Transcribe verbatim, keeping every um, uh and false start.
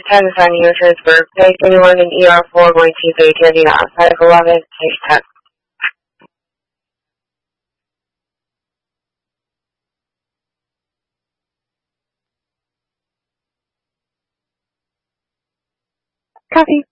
ten is on you, Transfer. Place anyone in E R four going to three thirty outside of eleven, six ten. Copy.